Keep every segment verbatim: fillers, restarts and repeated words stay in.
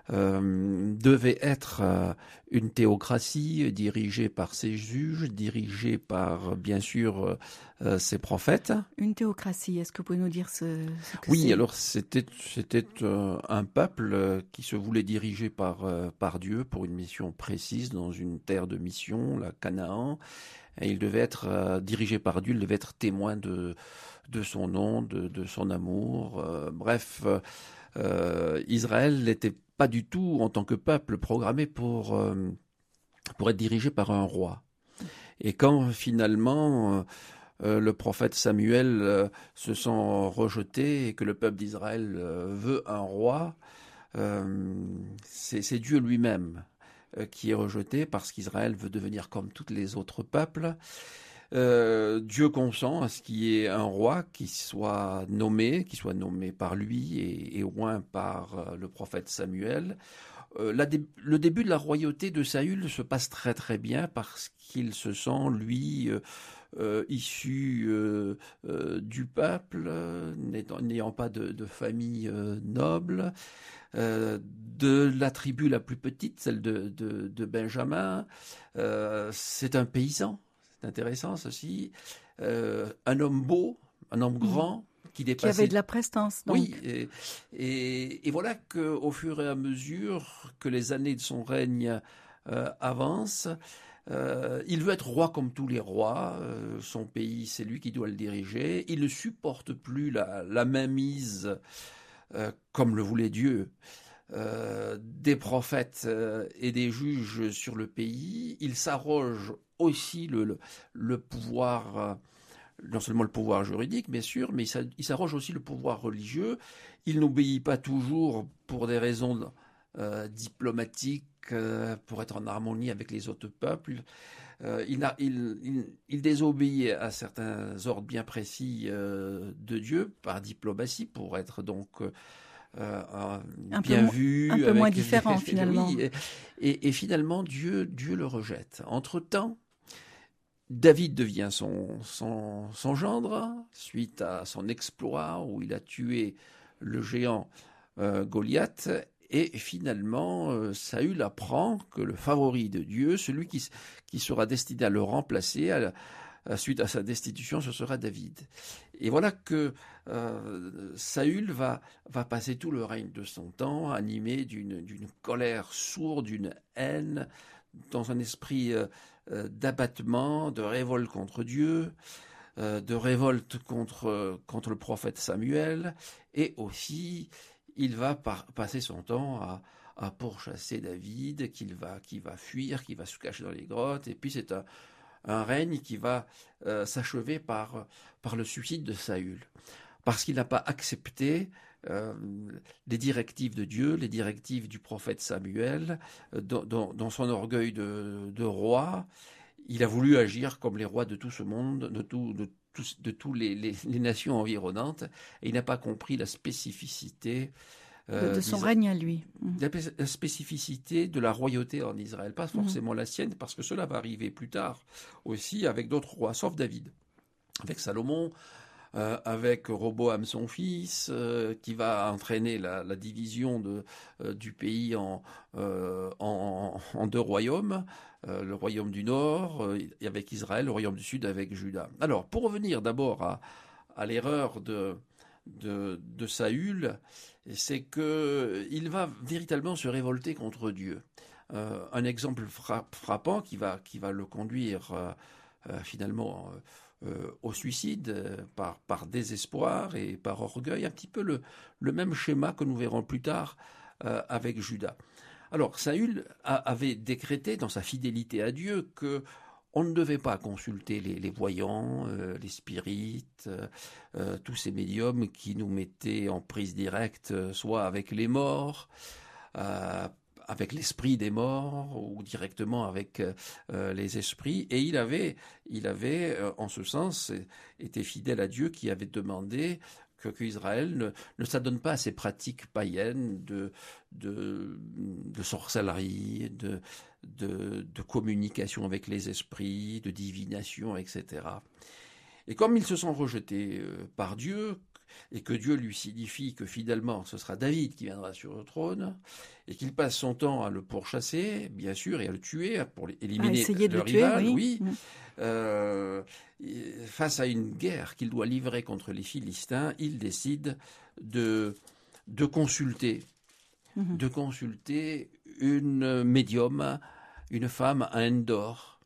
euh, devait être euh, une théocratie dirigée par ses juges, dirigée par, bien sûr, euh, ses prophètes. Une théocratie, est-ce que vous pouvez nous dire ce, ce que Oui, c'est? alors c'était c'était euh, un peuple euh, qui se voulait diriger par euh, par Dieu pour une mission précise dans une terre de mission, la Canaan. Et il devait être euh, dirigé par Dieu, il devait être témoin de de son nom, de de son amour. Euh, bref, euh, euh, Israël n'était pas du tout en tant que peuple programmé pour euh, pour être dirigé par un roi. Et quand finalement euh, Euh, le prophète Samuel euh, se sent rejeté et que le peuple d'Israël euh, veut un roi, euh, c'est, c'est Dieu lui-même euh, qui est rejeté parce qu'Israël veut devenir comme tous les autres peuples. Euh, Dieu consent à ce qu'il y ait un roi qui soit nommé, qui soit nommé par lui et, et oint par euh, le prophète Samuel. Euh, la dé- le début de la royauté de Saül se passe très très bien parce qu'il se sent, lui, euh, euh, issu euh, euh, du peuple, euh, n'étant- n'ayant pas de, de famille euh, noble, euh, de la tribu la plus petite, celle de, de, de Benjamin. Euh, c'est un paysan, c'est intéressant ceci. Euh, un homme beau, un homme Mhm. grand, qui Qui avait dépassait. de la prestance, Oui, donc. et, et, et voilà qu'au fur et à mesure que les années de son règne euh, avancent, euh, il veut être roi comme tous les rois. Euh, son pays, c'est lui qui doit le diriger. Il ne supporte plus la, la mainmise, euh, comme le voulait Dieu, euh, des prophètes euh, et des juges sur le pays. Il s'arroge aussi le, le, le pouvoir, euh, non seulement le pouvoir juridique, bien sûr, mais il s'arroge aussi le pouvoir religieux. Il n'obéit pas toujours pour des raisons euh, diplomatiques, euh, pour être en harmonie avec les autres peuples. Euh, il, a, il, il, il désobéit à certains ordres bien précis euh, de Dieu par diplomatie pour être donc euh, Un peu, bien mo- un vu peu moins avec différent, les, finalement. oui, et, et, et finalement Dieu Dieu le rejette. Entre-temps, David devient son, son, son gendre suite à son exploit où il a tué le géant euh, Goliath. Et finalement, euh, Saül apprend que le favori de Dieu, celui qui, qui sera destiné à le remplacer à, à, suite à sa destitution, ce sera David. Et voilà que euh, Saül va, va passer tout le règne de son temps animé d'une, d'une colère sourde, d'une haine, dans un esprit euh, euh, d'abattement, de révolte contre Dieu, euh, de révolte contre, contre le prophète Samuel, et aussi il va par, passer son temps à, à pourchasser David, qu'il va, qui va fuir, qui va se cacher dans les grottes, et puis c'est un, un règne qui va euh, s'achever par, par le suicide de Saül, parce qu'il n'a pas accepté euh, les directives de Dieu, les directives du prophète Samuel, euh, dans, dans, dans son orgueil de, de roi. Il a voulu agir comme les rois de tout ce monde, de tous de tous, de tous les, les, les nations environnantes, et il n'a pas compris la spécificité, De, euh, de son règne à lui. Mhm. la spécificité de la royauté en Israël, pas Mhm. forcément la sienne, parce que cela va arriver plus tard aussi avec d'autres rois, sauf David, avec Salomon, euh, avec Roboam son fils, euh, qui va entraîner la, la division de, euh, du pays en, euh, en, en deux royaumes, euh, le royaume du nord euh, avec Israël, le royaume du sud avec Juda. Alors, pour revenir d'abord à, à l'erreur de, de, de Saül, c'est qu'il va véritablement se révolter contre Dieu. Euh, un exemple frappant qui va, qui va le conduire euh, euh, finalement euh, au suicide euh, par, par désespoir et par orgueil, un petit peu le, le même schéma que nous verrons plus tard euh, avec Judas. Alors, Saül a, avait décrété dans sa fidélité à Dieu que on ne devait pas consulter les, les voyants, euh, les spirites, euh, euh, tous ces médiums qui nous mettaient en prise directe, euh, soit avec les morts, euh, avec l'esprit des morts ou directement avec euh, les esprits. Et il avait, il avait euh, en ce sens, été fidèle à Dieu qui avait demandé que qu'Israël ne, ne s'adonne pas à ces pratiques païennes de, de, de sorcellerie, de, de, de communication avec les esprits, de divination, et cetera. Et comme ils se sont rejetés euh, par Dieu, et que Dieu lui signifie que finalement ce sera David qui viendra sur le trône, et qu'il passe son temps à le pourchasser, bien sûr, et à le tuer pour éliminer de le le rival, tuer, oui, oui. Mmh. Euh, face à une guerre qu'il doit livrer contre les Philistins, il décide de, de consulter, mmh. de consulter une médium, une femme à Endor.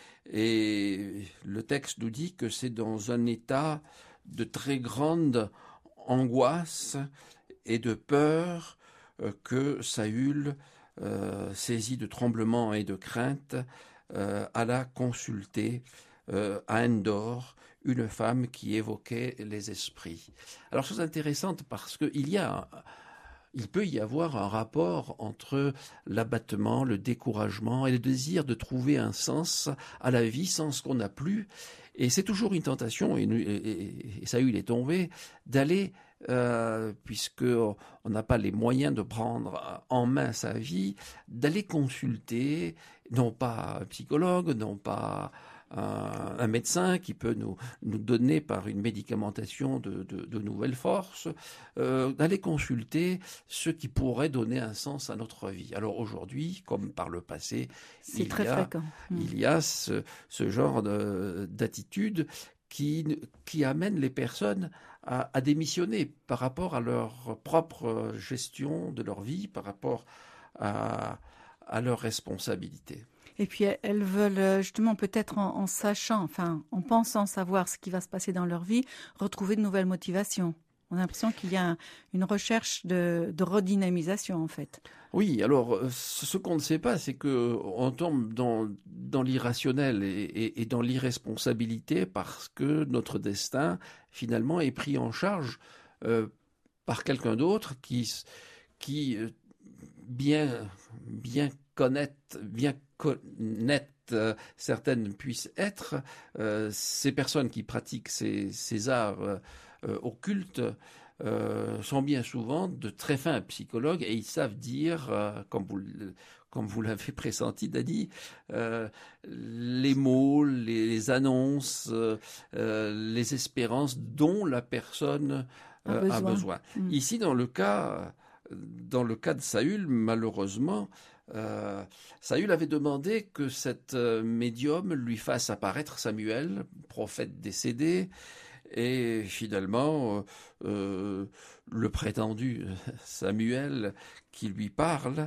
Et le texte nous dit que c'est dans un état de très grande angoisse et de peur euh, que Saül, euh, saisi de tremblements et de crainte, euh, alla consulter euh, à Endor une femme qui évoquait les esprits. Alors, chose intéressante parce qu'il y a... Il peut y avoir un rapport entre l'abattement, le découragement et le désir de trouver un sens à la vie, sens qu'on n'a plus. Et c'est toujours une tentation, et, et, et Saül est tombé, d'aller, euh, puisqu'on n'a pas les moyens de prendre en main sa vie, d'aller consulter, non pas un psychologue, non pas un, un médecin qui peut nous, nous donner par une médicamentation de, de, de nouvelles forces, euh, d'aller consulter ce qui pourrait donner un sens à notre vie. Alors aujourd'hui, comme par le passé, c'est il, très y a, fréquent. il y a ce, ce genre de, d'attitude qui, qui amène les personnes à, à démissionner par rapport à leur propre gestion de leur vie, par rapport à, à leurs responsabilités. Et puis elles veulent justement peut-être en, en sachant, enfin en pensant savoir ce qui va se passer dans leur vie, retrouver de nouvelles motivations. On a l'impression qu'il y a un, une recherche de, de redynamisation en fait. Oui, alors ce qu'on ne sait pas, c'est qu'on tombe dans, dans l'irrationnel et, et, et dans l'irresponsabilité parce que notre destin finalement est pris en charge euh, par quelqu'un d'autre qui, qui bien, bien connaître, bien connaître euh, certaines puissent être, euh, ces personnes qui pratiquent ces, ces arts euh, euh, occultes euh, sont bien souvent de très fins psychologues et ils savent dire, euh, comme vous, comme vous l'avez pressenti, Dany, euh, les mots, les, les annonces, euh, les espérances dont la personne euh, a besoin. A besoin. Mmh. Ici, dans le cas, dans le cas de Saül, malheureusement, Euh, Saül avait demandé que cette euh, médium lui fasse apparaître Samuel, prophète décédé, et finalement, euh, euh, le prétendu Samuel qui lui parle,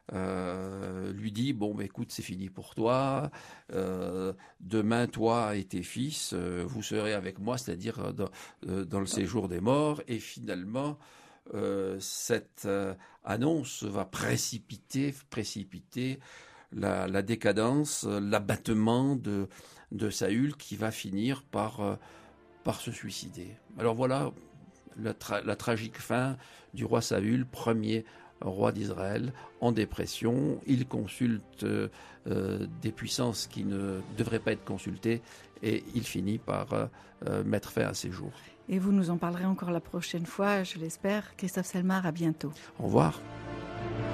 euh, lui dit, bon, bah, écoute, c'est fini pour toi, euh, demain, toi et tes fils, euh, vous serez avec moi, c'est-à-dire dans, euh, dans le séjour des morts, et finalement, Euh, cette euh, annonce va précipiter, précipiter la, la décadence, l'abattement de, de Saül qui va finir par, euh, par se suicider. Alors voilà la, tra- la tragique fin du roi Saül, premier roi d'Israël, en dépression. Il consulte euh, euh, des puissances qui ne devraient pas être consultées et il finit par euh, mettre fin à ses jours. Et vous nous en parlerez encore la prochaine fois, je l'espère. Christophe Selmar, à bientôt. Au revoir.